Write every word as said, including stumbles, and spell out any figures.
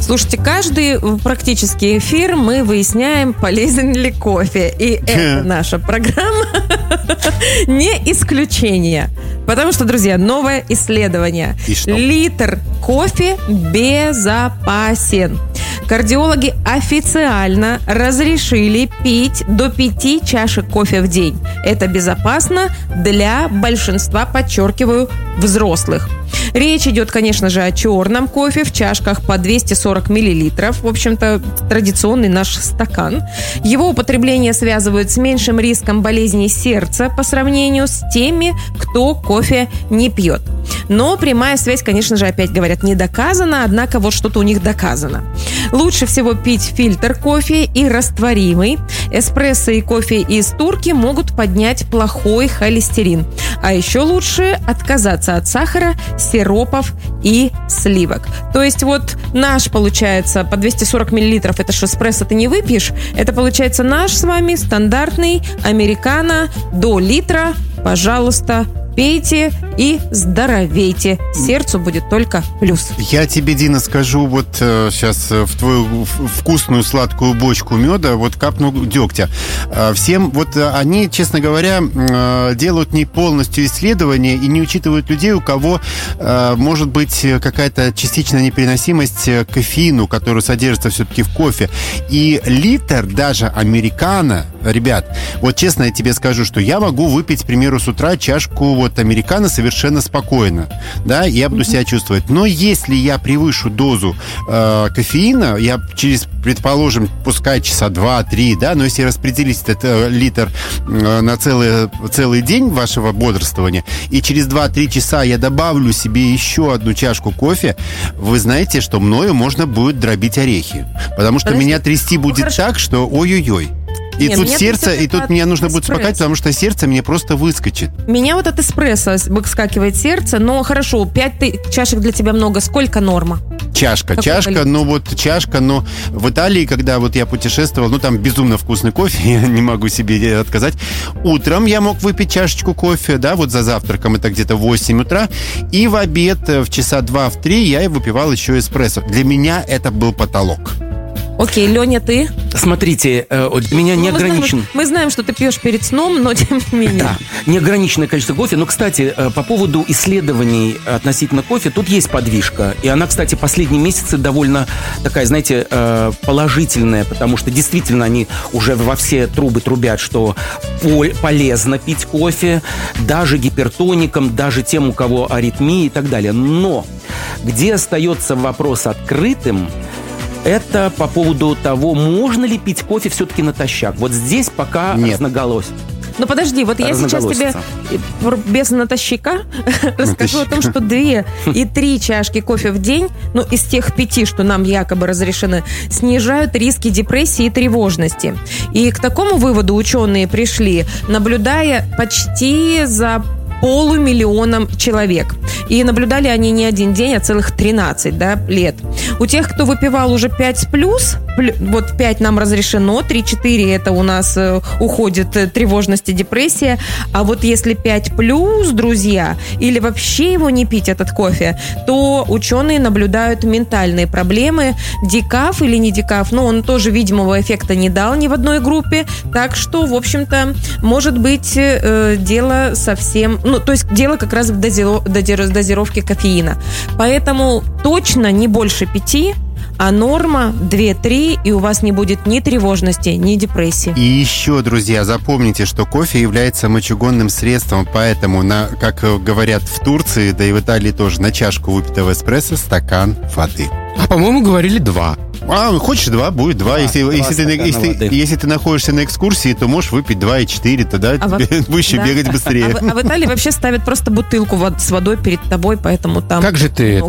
Слушайте, каждый практически эфир мы выясняем, полезен ли кофе. И эта наша программа не исключение. Потому что, друзья, новое исследование. Литр кофе безопасен. Кардиологи официально разрешили пить до пяти чашек кофе в день. Это безопасно для большинства, подчеркиваю, взрослых. Речь идет, конечно же, о черном кофе в чашках по двести сорок миллилитров. В общем-то, традиционный наш стакан. Его употребление связывают с меньшим риском болезней сердца по сравнению с теми, кто кофе не пьет. Но прямая связь, конечно же, опять говорят, не доказана, однако вот что-то у них доказано. Лучше всего пить фильтр кофе и растворимый. Эспрессо и кофе из турки могут поднять плохой холестерин. А еще лучше отказаться от сахара, сиропов и сливок. То есть вот наш, получается, по двести сорок миллилитров, это что, эспрессо ты не выпьешь? Это, получается, наш с вами стандартный американо до литра. Пожалуйста, пейте и здоровейте. Сердцу будет только плюс. Я тебе, Дина, скажу, вот э, сейчас в твою вкусную сладкую бочку меда вот капну дегтя. Э, всем, вот э, они, честно говоря, э, делают не полностью исследования и не учитывают людей, у кого э, может быть какая-то частичная непереносимость к кофеину, который содержится все-таки в кофе. И литр даже американо, ребят, вот честно я тебе скажу, что я могу выпить, к примеру, с утра чашку вот американо совершенно спокойно, да, я буду себя чувствовать. Но если я превышу дозу э, кофеина, я через, предположим, пускай часа два-три, да, но если распределить этот э, литр э, на целый, целый день вашего бодрствования, и через два-три часа я добавлю себе еще одну чашку кофе, вы знаете, что мною можно будет дробить орехи. Потому что Подожди. меня трясти будет ну, так, что ой-ой-ой. И Нет, тут сердце, и тут меня нужно будет успокаивать, потому что сердце мне просто выскочит. Меня вот от эспрессо выскакивает сердце, но хорошо, пять чашек для тебя много. Сколько норма? Чашка, Какой чашка, количество? ну вот чашка, но в Италии, когда вот я путешествовал, ну там безумно вкусный кофе, я не могу себе отказать. Утром я мог выпить чашечку кофе, да, вот за завтраком, это где-то в восемь утра, и в обед в часа два-три я выпивал еще эспрессо. Для меня это был потолок. Окей, Леня, ты? Смотрите, э, меня не ограничен. Мы знаем, что ты пьешь перед сном, но тем не менее. Да, неограниченное количество кофе. Но, кстати, э, по поводу исследований относительно кофе, тут есть подвижка. И она, кстати, последние месяцы довольно такая, знаете, э, положительная, потому что действительно они уже во все трубы трубят, что пол- полезно пить кофе, даже гипертоникам, даже тем, у кого аритмия и так далее. Но где остается вопрос открытым, это по поводу того, можно ли пить кофе все-таки натощак. Вот здесь пока разноголосие. Ну подожди, вот я сейчас тебе без натощака расскажу о том, что две и три чашки кофе в день, ну из тех пяти, что нам якобы разрешены, снижают риски депрессии и тревожности. И к такому выводу ученые пришли, наблюдая почти за полумиллионом человек. И наблюдали они не один день, а целых тринадцать, да, лет. У тех, кто выпивал уже пять плюс, вот пять нам разрешено, три-четыре это у нас э, уходит э, тревожность и депрессия. А вот если пять плюс, друзья, или вообще его не пить, этот кофе, то ученые наблюдают ментальные проблемы. Декаф или не декаф, ну, он тоже видимого эффекта не дал ни в одной группе. Так что, в общем-то, может быть, э, дело совсем... Ну, то есть дело как раз в дозиров, дозировке кофеина. Поэтому точно не больше пяти, а норма две-три, и у вас не будет ни тревожности, ни депрессии. И еще, друзья, запомните, что кофе является мочегонным средством, поэтому, на, как говорят в Турции, да и в Италии тоже, на чашку выпитого эспрессо стакан воды. А, по-моему, говорили два. А, хочешь два, будет два. два если, два если, ты, если, если ты находишься на экскурсии, то можешь выпить два и четыре, тогда а тебе в... будешь да. бегать быстрее. А, а, в, а в Италии вообще ставят просто бутылку с водой перед тобой, поэтому там... Как же ты